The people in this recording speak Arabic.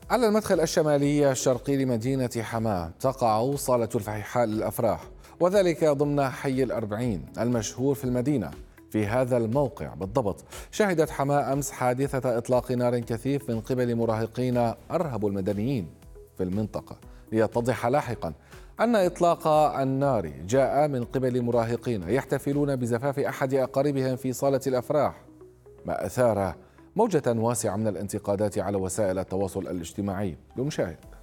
على المدخل الشمالي الشرقي لمدينة حماة تقع صالة الفحيحاء للأفراح، وذلك ضمن حي الأربعين المشهور في المدينة. في هذا الموقع بالضبط شهدت حماة أمس حادثة إطلاق نار كثيف من قبل مراهقين أرهبوا المدنيين في المنطقة. ليتضح لاحقا أن إطلاق النار جاء من قبل مراهقين يحتفلون بزفاف أحد أقاربهم في صالة الأفراح، ما أثار موجة واسعة من الانتقادات على وسائل التواصل الاجتماعي. لنشاهد.